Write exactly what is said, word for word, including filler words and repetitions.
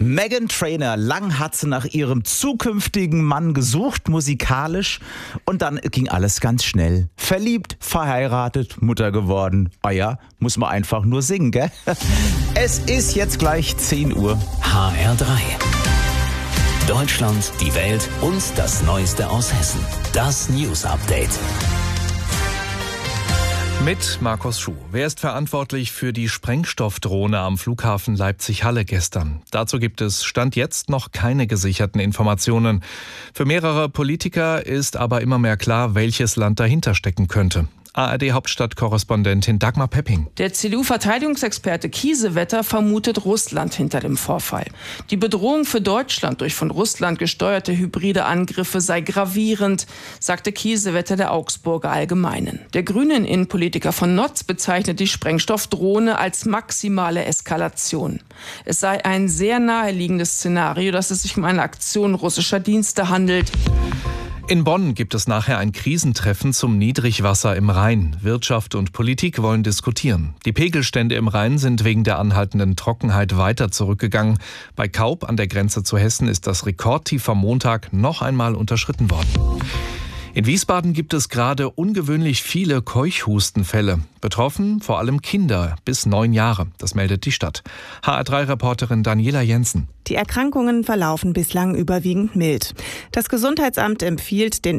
Meghan Trainor, lang hat sie nach ihrem zukünftigen Mann gesucht, musikalisch. Und dann ging alles ganz schnell. Verliebt, verheiratet, Mutter geworden. Ah ja, muss man einfach nur singen, gell? Es ist jetzt gleich zehn Uhr. H R drei. Deutschland, die Welt und das Neueste aus Hessen. Das News Update. Mit Markus Schuh. Wer ist verantwortlich für die Sprengstoffdrohne am Flughafen Leipzig-Halle gestern? Dazu gibt es Stand jetzt noch keine gesicherten Informationen. Für mehrere Politiker ist aber immer mehr klar, welches Land dahinter stecken könnte. A R D-Hauptstadtkorrespondentin Dagmar Pepping. Der C D U-Verteidigungsexperte Kiesewetter vermutet Russland hinter dem Vorfall. Die Bedrohung für Deutschland durch von Russland gesteuerte hybride Angriffe sei gravierend, sagte Kiesewetter der Augsburger Allgemeinen. Der grünen Innenpolitiker von Notz bezeichnet die Sprengstoffdrohne als maximale Eskalation. Es sei ein sehr naheliegendes Szenario, dass es sich um eine Aktion russischer Dienste handelt. In Bonn gibt es nachher ein Krisentreffen zum Niedrigwasser im Rhein. Wirtschaft und Politik wollen diskutieren. Die Pegelstände im Rhein sind wegen der anhaltenden Trockenheit weiter zurückgegangen. Bei Kaub an der Grenze zu Hessen ist das Rekordtief am Montag noch einmal unterschritten worden. In Wiesbaden gibt es gerade ungewöhnlich viele Keuchhustenfälle. Betroffen vor allem Kinder bis neun Jahre. Das meldet die Stadt. H R drei-Reporterin Daniela Jensen. Die Erkrankungen verlaufen bislang überwiegend mild. Das Gesundheitsamt empfiehlt den